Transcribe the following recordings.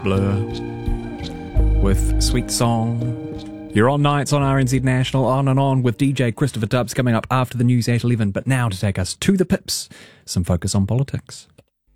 Blur with Sweet Song. You're on Nights on RNZ National, on and on with DJ Christopher Tubbs coming up after the news at 11. But now to take us to the pips, some focus on politics.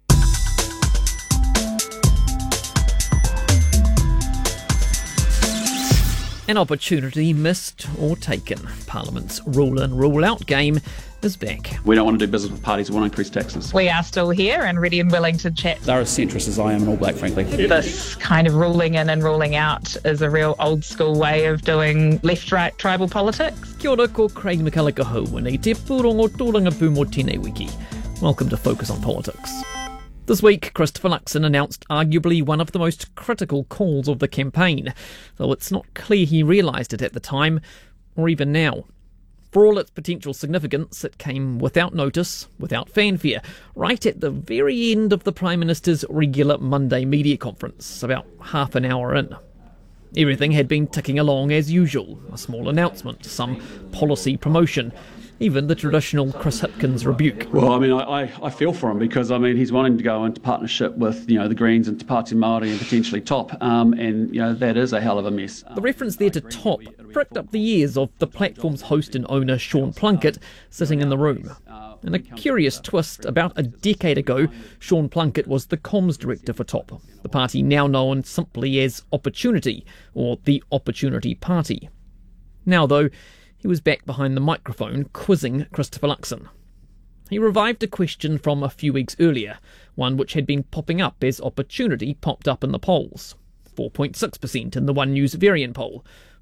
An opportunity missed or taken. Parliament's rule-in, rule-out game is back. We don't want to do business with parties who want to increase taxes. We are still here and ready and willing to chat. They're as centrist as I am an All Black, frankly. This kind of ruling in and ruling out is a real old school way of doing left-right tribal politics. Kia ora, ko Craig McCulloch i te pūrongo tōranga pū mō tēnei wiki. Welcome to Focus on Politics. This week, Christopher Luxon announced arguably one of the most critical calls of the campaign, though it's not clear he realised it at the time, or even now. For all its potential significance, it came without notice, without fanfare, right at the very end of the Prime Minister's regular Monday media conference, about half an hour in. Everything had been ticking along as usual, a small announcement, some policy promotion, even the traditional Chris Hipkins rebuke. Well, I mean, I feel for him because, I mean, he's wanting to go into partnership with, the Greens and Te Pāti Māori and potentially TOP, and, that is a hell of a mess. The reference there to TOP pricked up the ears of the platform's host and owner, Sean Plunkett, sitting in the room. In a curious twist, about a decade ago, Sean Plunkett was the comms director for TOP, the party now known simply as Opportunity, or the Opportunity Party. Now, though, he was back behind the microphone quizzing Christopher Luxon. He revived a question from a few weeks earlier, one which had been popping up as Opportunity popped up in the polls. 4.6% in the One News Varian poll,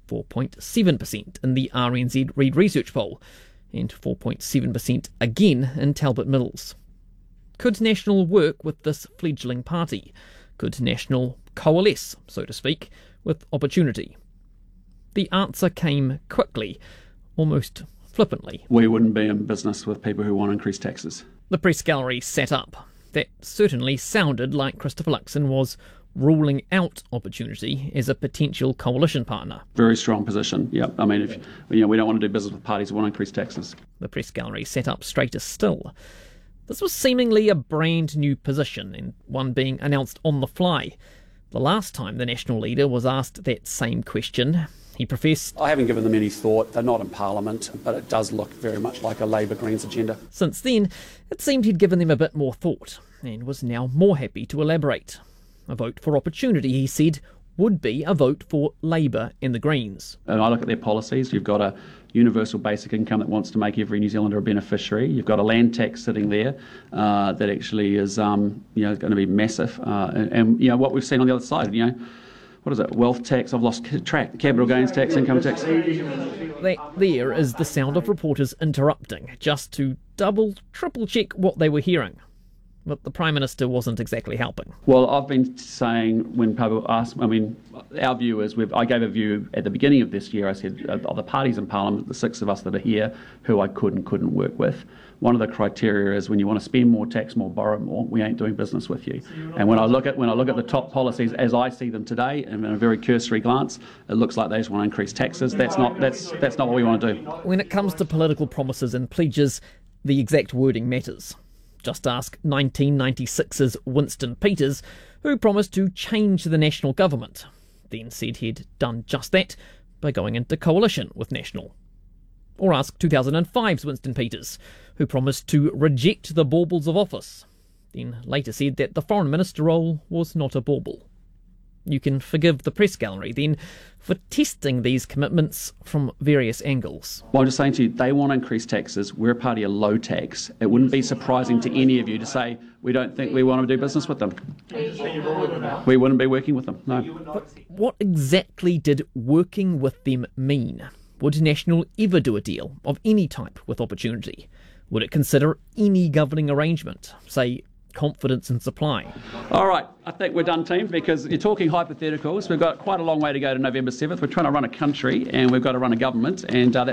4.7% in the RNZ Reid Research poll, and 4.7% again in Talbot Mills. Could National work with this fledgling party? Could National coalesce, so to speak, with Opportunity? The answer came quickly, almost flippantly. We wouldn't be in business with people who want to increase taxes. The press gallery sat up. That certainly sounded like Christopher Luxon was ruling out Opportunity as a potential coalition partner. Very strong position, yeah. I mean, if we don't want to do business with parties who want to increase taxes. The press gallery sat up straighter still. This was seemingly a brand new position, and one being announced on the fly. The last time the National leader was asked that same question, he professed, I haven't given them any thought. They're not in Parliament, but it does look very much like a Labour Greens agenda. Since then, it seemed he'd given them a bit more thought, and was now more happy to elaborate. A vote for Opportunity, he said, would be a vote for Labour and the Greens. And I look at their policies. You've got a universal basic income that wants to make every New Zealander a beneficiary. You've got a land tax sitting there that actually is going to be massive. And what we've seen on the other side, what is it? Wealth tax, I've lost track. Capital gains tax, income tax. That there is the sound of reporters interrupting, just to triple check what they were hearing. But the Prime Minister wasn't exactly helping. Well, I've been saying when people ask, our view is, I gave a view at the beginning of this year. I said, of the parties in Parliament, the six of us that are here, who I could and couldn't work with, one of the criteria is when you want to spend more, tax more, borrow more, we ain't doing business with you. And when I look at the top policies as I see them today, and in a very cursory glance, it looks like they just want to increase taxes. That's not what we want to do. When it comes to political promises and pledges, the exact wording matters. Just ask 1996's Winston Peters, who promised to change the National government, then said he'd done just that by going into coalition with National. Or ask 2005's Winston Peters, who promised to reject the baubles of office, then later said that the Foreign Minister role was not a bauble. You can forgive the press gallery, then, for testing these commitments from various angles. Well, I'm just saying to you, they want to increase taxes. We're a party of low tax. It wouldn't be surprising to any of you to say, we don't think we want to do business with them. We wouldn't be working with them, no. But what exactly did working with them mean? Would National ever do a deal of any type with Opportunity? Would it consider any governing arrangement, say, confidence in supply? All right, I think we're done, team, because you're talking hypotheticals. We've got quite a long way to go to November 7th. We're trying to run a country and we've got to run a government, and that